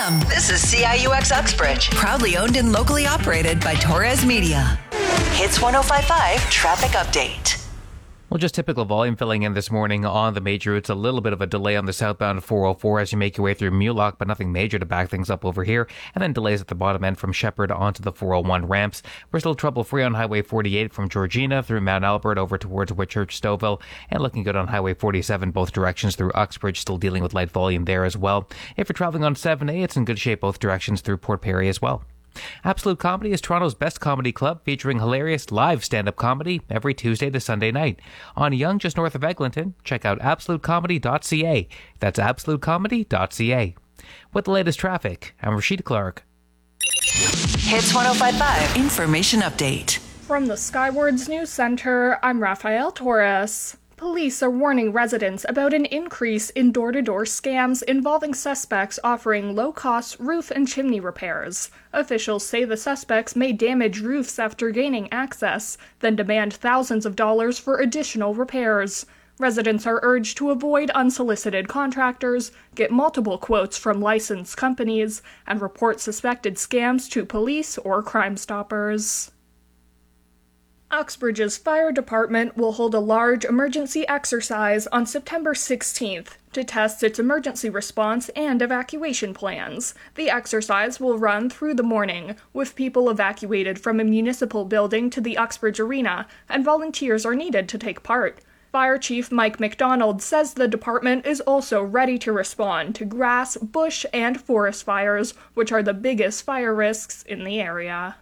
FM. This is CIUX Uxbridge, proudly owned and locally operated by Torres Media. Hits 105.5 Traffic Update. Well, just typical volume filling in this morning on the major routes. A little bit of a delay on the southbound 404 as you make your way through Mulock, but nothing major to back things up over here. And then delays at the bottom end from Shepherd onto the 401 ramps. We're still trouble-free on Highway 48 from Georgina through Mount Albert over towards Whitchurch, Stouffville, and looking good on Highway 47 both directions through Uxbridge, still dealing with light volume there as well. If you're traveling on 7A, it's in good shape both directions through Port Perry as well. Absolute Comedy is Toronto's best comedy club, featuring hilarious live stand-up comedy every Tuesday to Sunday night. On Yonge, just north of Eglinton, check out absolutecomedy.ca. That's absolutecomedy.ca. With the latest traffic, I'm Rashid Clark. Hits 105.5 Information Update. From the Skywards News Center, I'm Rafael Torres. Police are warning residents about an increase in door-to-door scams involving suspects offering low-cost roof and chimney repairs. Officials say the suspects may damage roofs after gaining access, then demand thousands of dollars for additional repairs. Residents are urged to avoid unsolicited contractors, get multiple quotes from licensed companies, and report suspected scams to police or Crime Stoppers. Uxbridge's fire department will hold a large emergency exercise on September 16th to test its emergency response and evacuation plans. The exercise will run through the morning, with people evacuated from a municipal building to the Uxbridge Arena, and volunteers are needed to take part. Fire Chief Mike McDonald says the department is also ready to respond to grass, bush, and forest fires, which are the biggest fire risks in the area.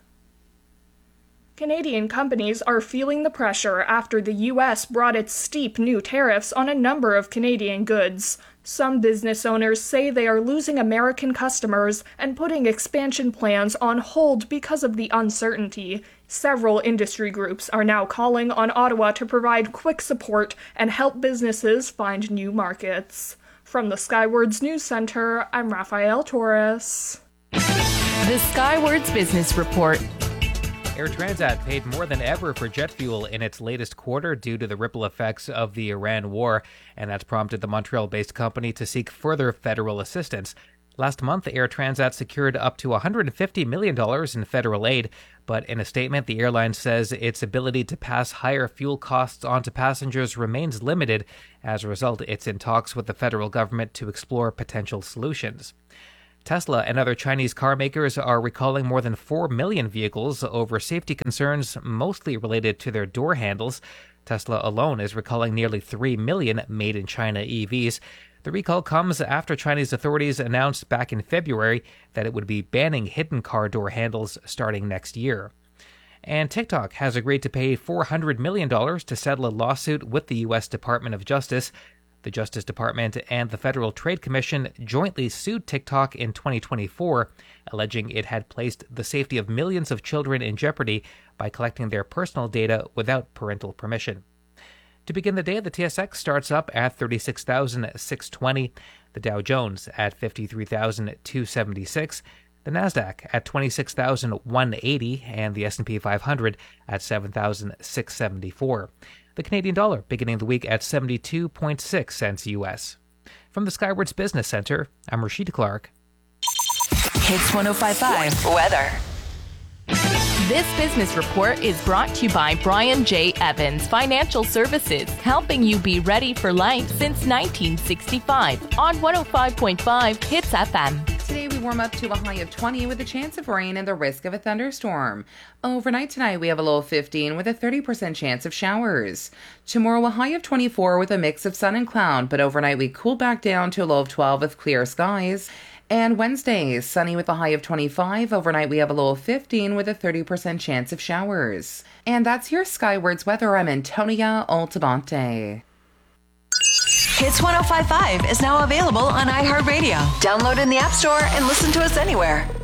Canadian companies are feeling the pressure after the U.S. brought its steep new tariffs on a number of Canadian goods. Some business owners say they are losing American customers and putting expansion plans on hold because of the uncertainty. Several industry groups are now calling on Ottawa to provide quick support and help businesses find new markets. From the Skywards News Center, I'm Rafael Torres. The Skywards Business Report. Air Transat paid more than ever for jet fuel in its latest quarter due to the ripple effects of the Iran war, and that's prompted the Montreal-based company to seek further federal assistance. Last month, Air Transat secured up to $150 million in federal aid, but in a statement, the airline says its ability to pass higher fuel costs on to passengers remains limited. As a result, it's in talks with the federal government to explore potential solutions. Tesla and other Chinese car makers are recalling more than 4 million vehicles over safety concerns mostly related to their door handles. Tesla alone is recalling nearly 3 million made-in-China EVs. The recall comes after Chinese authorities announced back in February that it would be banning hidden car door handles starting next year. And TikTok has agreed to pay $400 million to settle a lawsuit with the U.S. Department of Justice. The Justice Department and the Federal Trade Commission jointly sued TikTok in 2024, alleging it had placed the safety of millions of children in jeopardy by collecting their personal data without parental permission. To begin the day, the TSX starts up at 36,620, the Dow Jones at 53,276, the Nasdaq at 26,180, and the S&P 500 at 7,674. The Canadian dollar beginning the week at 72.6 cents U.S. From the Skywards Business Center, I'm Rashid Clark. Hits 105.5 Weather. This business report is brought to you by Brian J. Evans Financial Services, helping you be ready for life since 1965 on 105.5 Hits FM. Today we warm up to a high of 20 with a chance of rain and the risk of a thunderstorm. Overnight tonight we have a low of 15 with a 30% chance of showers. Tomorrow a high of 24 with a mix of sun and cloud, but overnight we cool back down to a low of 12 with clear skies. And Wednesday, sunny with a high of 25. Overnight, we have a low of 15 with a 30% chance of showers. And that's your Skywards weather. I'm Antonia Altabante. Hits 105.5 is now available on iHeartRadio. Download in the App Store and listen to us anywhere.